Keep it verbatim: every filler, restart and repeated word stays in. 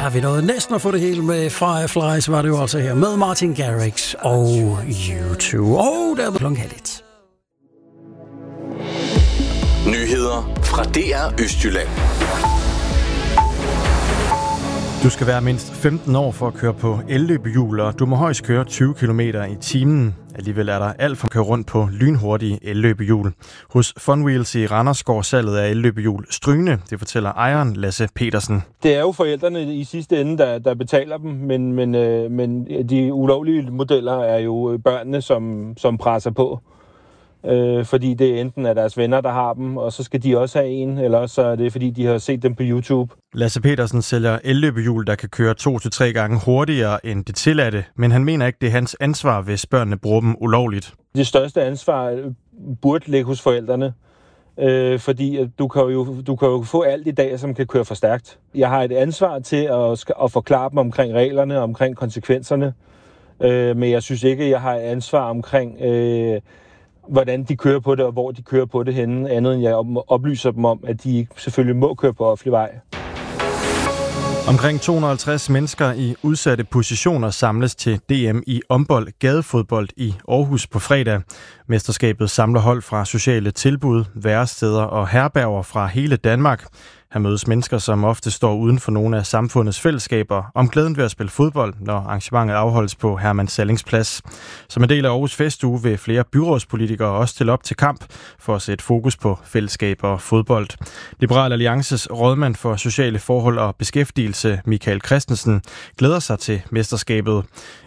har vi nået næsten at få det hele med Fireflies, var det jo altså her med Martin Garrix og U to. Og der er klokken halv et. Nyheder fra D R Østjylland. Du skal være mindst femten år for at køre på elløbehjul, og du må højst køre tyve kilometer i timen. Alligevel er der alt for at køre rundt på lynhurtige elløbehjul. Hos Funwheels i Randers går salget af elløbehjul strygende, det fortæller ejeren Lasse Petersen. Det er jo forældrene i sidste ende, der, der betaler dem, men, men, øh, men de ulovlige modeller er jo børnene, som, som presser på. Øh, fordi det enten er deres venner, der har dem, og så skal de også have en, eller også er det, fordi de har set dem på YouTube. Lasse Petersen sælger elløbehjul, der kan køre to til tre gange hurtigere end det tilladte, men han mener ikke, det er hans ansvar, hvis børnene bruger dem ulovligt. Det største ansvar burde ligge hos forældrene, øh, fordi du kan, jo, du kan jo få alt i dag, som kan køre for stærkt. Jeg har et ansvar til at, at forklare dem omkring reglerne, omkring konsekvenserne, øh, men jeg synes ikke, jeg har et ansvar omkring Øh, hvordan de kører på det, og hvor de kører på det henne, andet end jeg oplyser dem om, at de selvfølgelig må køre på offentlig vej. Omkring to hundrede og halvtreds mennesker i udsatte positioner samles til D M i håndbold gadefodbold i Aarhus på fredag. Mesterskabet samler hold fra sociale tilbud, væresteder og herberger fra hele Danmark. Her mødes mennesker, som ofte står uden for nogle af samfundets fællesskaber, om glæden ved at spille fodbold, når arrangementet afholdes på Herman Sallings Plads. Som en del af Aarhus Festuge vil flere byrådspolitikere også stille op til kamp for at sætte fokus på fællesskaber og fodbold. Liberal Alliances rådmand for sociale forhold og beskæftigelse, Michael Christensen, glæder sig til mesterskabet.